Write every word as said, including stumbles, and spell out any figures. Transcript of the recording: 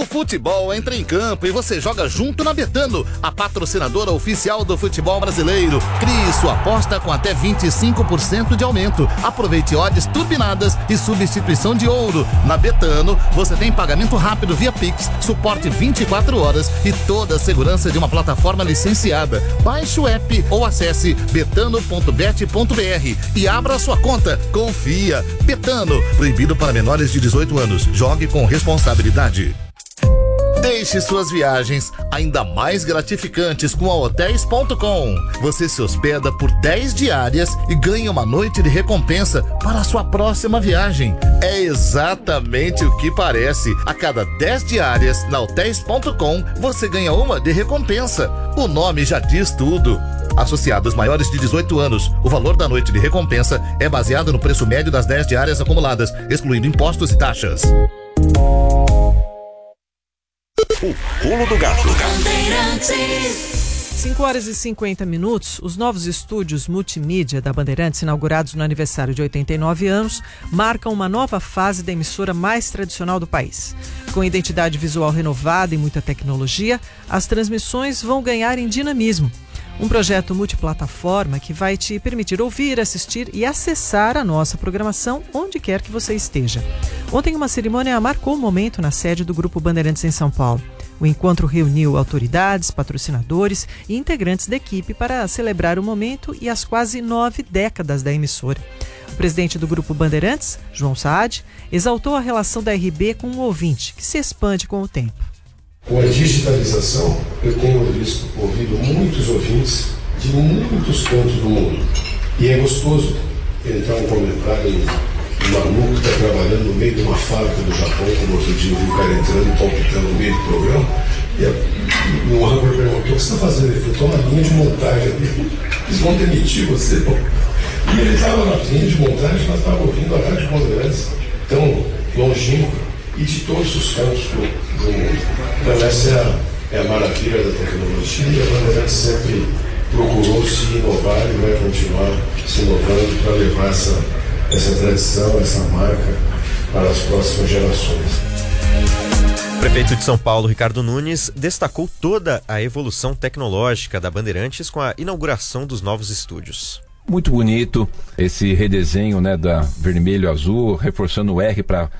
O futebol entra em campo e você joga junto na Betano, a patrocinadora oficial do futebol brasileiro. Crie sua aposta com até vinte e cinco por cento de aumento. Aproveite odds turbinadas e substituição de ouro. Na Betano, você tem pagamento rápido via Pix, suporte vinte e quatro horas e toda a segurança de uma plataforma licenciada. Baixe o app ou acesse betano ponto bet ponto br e abra sua conta. Confia. Betano, proibido para menores de dezoito anos. Jogue com responsabilidade. Deixe suas viagens ainda mais gratificantes com a hotéis ponto com. Você se hospeda por dez diárias e ganha uma noite de recompensa para a sua próxima viagem. É exatamente o que parece. A cada dez diárias na hotéis ponto com, você ganha uma de recompensa. O nome já diz tudo. Associados maiores de dezoito anos, o valor da noite de recompensa é baseado no preço médio das dez diárias acumuladas, excluindo impostos e taxas. O pulo do gato. cinco horas e cinquenta minutos, os novos estúdios multimídia da Bandeirantes, inaugurados no aniversário de oitenta e nove anos, marcam uma nova fase da emissora mais tradicional do país. Com identidade visual renovada e muita tecnologia, as transmissões vão ganhar em dinamismo. Um projeto multiplataforma que vai te permitir ouvir, assistir e acessar a nossa programação onde quer que você esteja. Ontem, uma cerimônia marcou o momento na sede do Grupo Bandeirantes em São Paulo. O encontro reuniu autoridades, patrocinadores e integrantes da equipe para celebrar o momento e as quase nove décadas da emissora. O presidente do Grupo Bandeirantes, João Saad, exaltou a relação da R B com o ouvinte, que se expande com o tempo. Com a digitalização, eu tenho visto, ouvido muitos ouvintes de muitos cantos do mundo. E é gostoso entrar um comentário um maluco que está trabalhando no meio de uma fábrica do Japão, como outro dia eu vi o cara entrando e palpitando no meio do programa, e o âncora perguntou: o que você está fazendo? Ele falou: estou na linha de montagem. Eles vão demitir você, pô. E ele estava na linha de montagem, nós estávamos ouvindo a Rádio Bandeirantes, tão longínqua, e de todos os cantos do, do mundo. Então essa é a, é a maravilha da tecnologia, e a Bandeirantes sempre procurou se inovar e vai continuar se inovando para levar essa, essa tradição, essa marca para as próximas gerações. O prefeito de São Paulo, Ricardo Nunes, destacou toda a evolução tecnológica da Bandeirantes com a inauguração dos novos estúdios. Muito bonito esse redesenho, né, da vermelho azul, reforçando o R para